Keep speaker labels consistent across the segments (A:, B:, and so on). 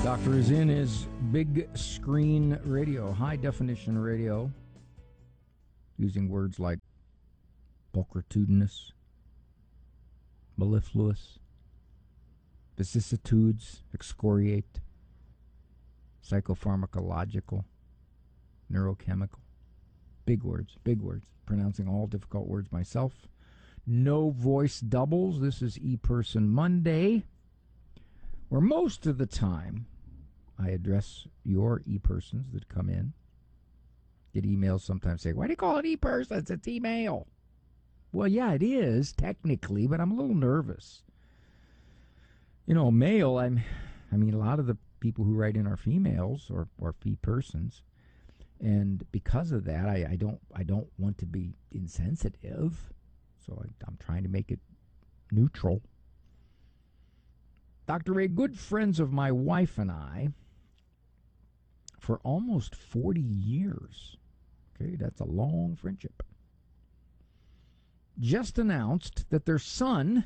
A: Doctor is in his big screen radio, high definition radio, using words like pulchritudinous, mellifluous, vicissitudes, excoriate, psychopharmacological, neurochemical. Big words, pronouncing all difficult words myself. No voice doubles. This is ePerson Monday, where most of the time I address your e-persons that come in. Get emails sometimes say, why do you call it e-persons? It's email. Well, yeah, it is technically, but I'm a little nervous. You know, mail, I mean, a lot of the people who write in are females or e-persons. And because of that, I don't want to be insensitive. So I'm trying to make it neutral. Dr. Ray, good friends of my wife and I for almost 40 years. Okay, that's a long friendship. Just announced that their son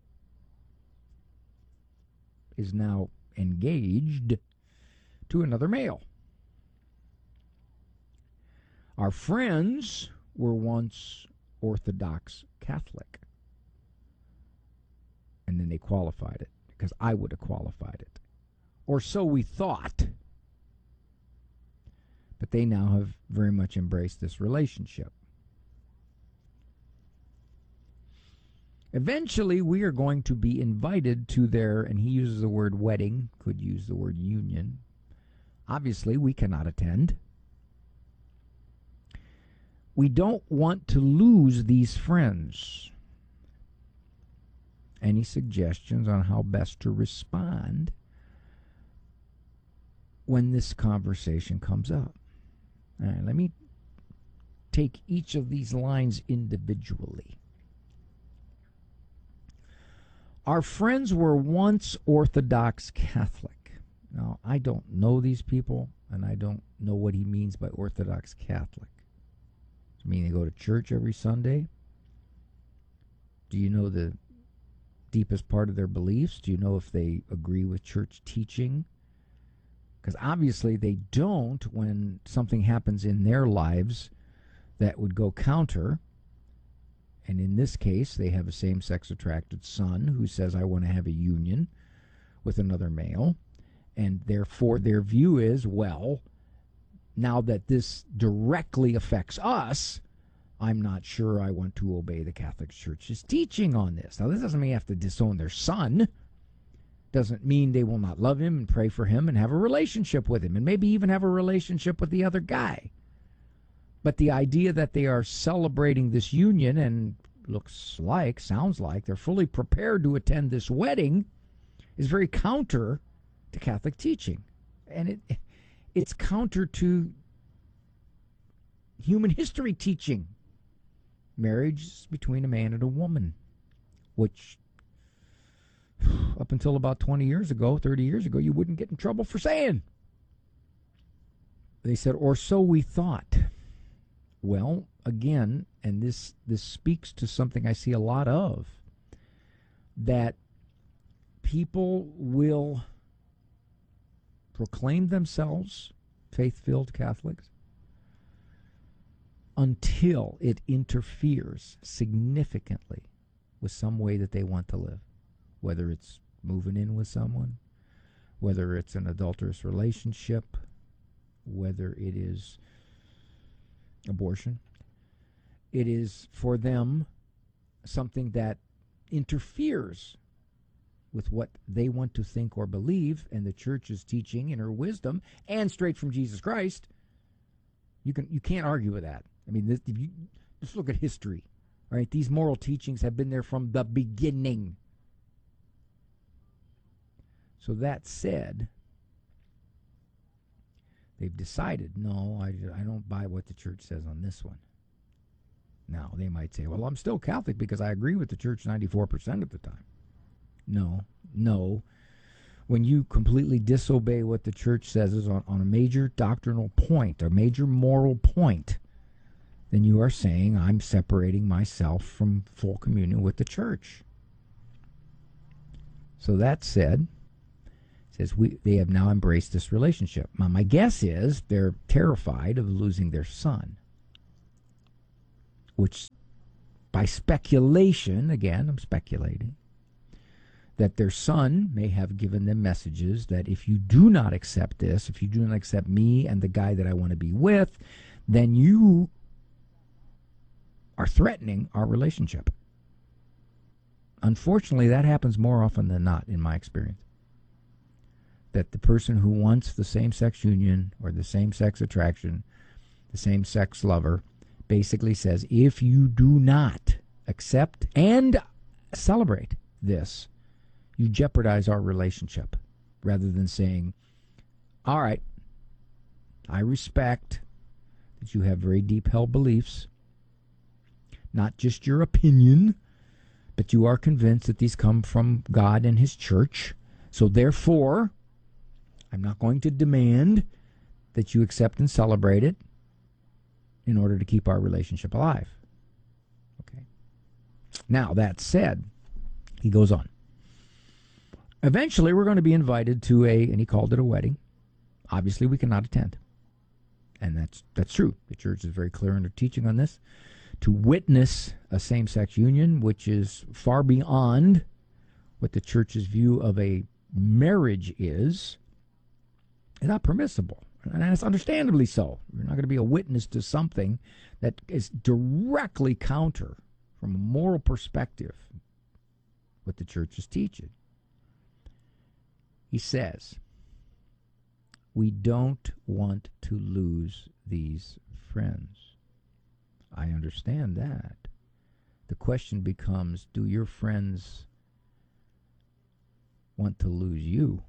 A: is now engaged to another male. Our friends were once Orthodox Catholic. And then they qualified it, because I would have qualified it. Or so we thought. But they now have very much embraced this relationship. Eventually, we are going to be invited to their, and he uses the word wedding, could use the word union. Obviously, we cannot attend. We don't want to lose these friends. Any suggestions on how best to respond when this conversation comes up? All right, let me take each of these lines individually. Our friends were once Orthodox Catholic. Now, I don't know these people, and I don't know what he means by Orthodox Catholic. Does it mean they go to church every Sunday? Do you know the deepest part of their beliefs? Do you know if they agree with church teaching? Because obviously they don't when something happens in their lives that would go counter. And in this case, they have a same-sex attracted son who says, I want to have a union with another male. And therefore their view is, well, now that this directly affects us, I'm not sure I want to obey the Catholic Church's teaching on this. Now, this doesn't mean you have to disown their son. Doesn't mean they will not love him and pray for him and have a relationship with him and maybe even have a relationship with the other guy. But the idea that they are celebrating this union and sounds like they're fully prepared to attend this wedding is very counter to Catholic teaching. And it's counter to human history teaching. Marriage is between a man and a woman, which up until about 20 years ago, 30 years ago, you wouldn't get in trouble for saying. They said, or so we thought. Well, again, and this speaks to something I see a lot of, that people will proclaim themselves faith-filled Catholics until it interferes significantly with some way that they want to live, whether it's moving in with someone, whether it's an adulterous relationship, whether it is abortion. It is for them something that interferes with what they want to think or believe, and the church's teaching in her wisdom and straight from Jesus Christ. You can't argue with that. I mean, if you just look at history, right? These moral teachings have been there from the beginning. So that said, they've decided, no, I don't buy what the church says on this one. Now, they might say, well, I'm still Catholic because I agree with the church 94% of the time. No. When you completely disobey what the church says is on a major doctrinal point, a major moral point, then you are saying I'm separating myself from full communion with the church. So that said, says they have now embraced this relationship. Now, my guess is they're terrified of losing their son, which by speculation, again, I'm speculating, that their son may have given them messages that if you do not accept this, if you do not accept me and the guy that I want to be with, then you are threatening our relationship. Unfortunately, that happens more often than not in my experience. That the person who wants the same-sex union or the same-sex attraction, the same-sex lover, basically says, if you do not accept and celebrate this, you jeopardize our relationship, rather than saying, all right, I respect that you have very deep-held beliefs, not just your opinion, but you are convinced that these come from God and his church. So therefore, I'm not going to demand that you accept and celebrate it in order to keep our relationship alive. Okay. Now, that said, he goes on. Eventually, we're going to be invited to and he called it a wedding. Obviously, we cannot attend. And that's true. The church is very clear in their teaching on this. To witness a same-sex union, which is far beyond what the church's view of a marriage is not permissible. And it's understandably so. You're not going to be a witness to something that is directly counter, from a moral perspective, what the church is teaching. He says, we don't want to lose these friends. I understand that. The question becomes, do your friends want to lose you?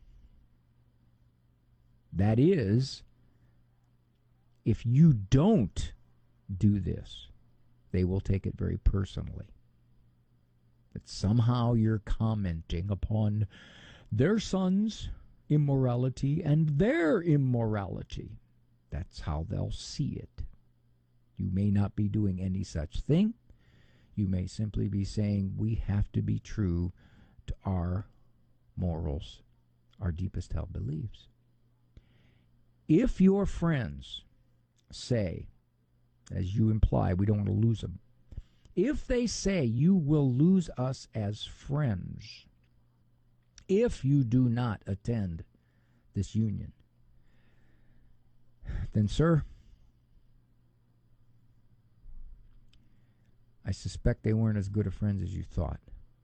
A: That is, if you don't do this, they will take it very personally. That somehow you're commenting upon their son's immorality and their immorality. That's how they'll see it. You may not be doing any such thing. You may simply be saying, we have to be true to our morals, our deepest held beliefs. If your friends say, as you imply, we don't want to lose them, if they say you will lose us as friends if you do not attend this union, then, sir, I suspect they weren't as good of friends as you thought.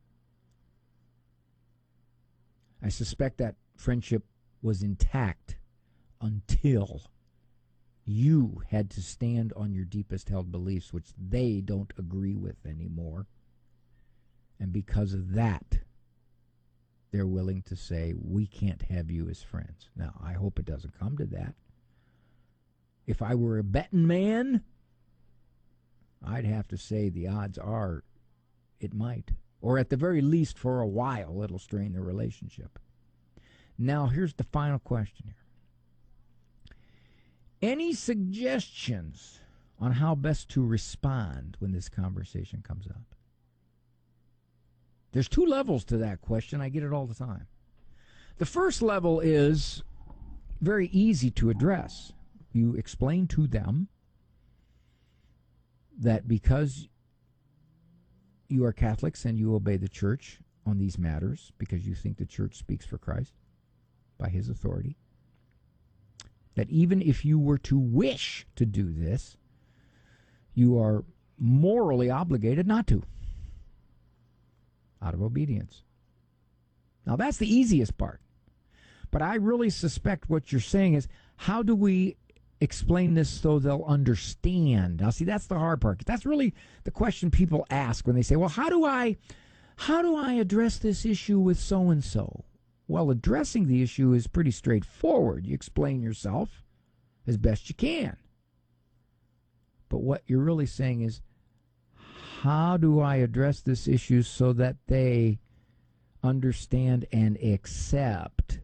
A: I suspect that friendship was intact until you had to stand on your deepest held beliefs, which they don't agree with anymore. And because of that, they're willing to say, we can't have you as friends. Now, I hope it doesn't come to that. If I were a betting man, I'd have to say the odds are it might. Or at the very least, for a while, it'll strain the relationship. Now, here's the final question here. Any suggestions on how best to respond when this conversation comes up? There's two levels to that question. I get it all the time. The first level is very easy to address. You explain to them that because you are Catholics and you obey the church on these matters, because you think the church speaks for Christ by his authority, that even if you were to wish to do this, you are morally obligated not to, out of obedience. Now, that's the easiest part. But I really suspect what you're saying is, how do we explain this so they'll understand? Now, see, that's the hard part. That's really the question people ask when they say, well, how do I address this issue with so-and-so? Well, addressing the issue is pretty straightforward. You explain yourself as best you can. But what you're really saying is, how do I address this issue so that they understand and accept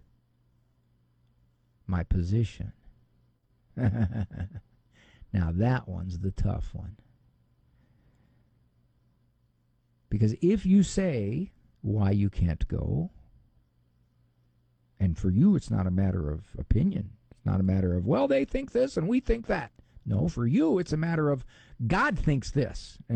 A: my position? Now, that one's the tough one. Because if you say why you can't go, And for you, it's not a matter of opinion. It's not a matter of, well, they think this and we think that. No, for you, it's a matter of God thinks this,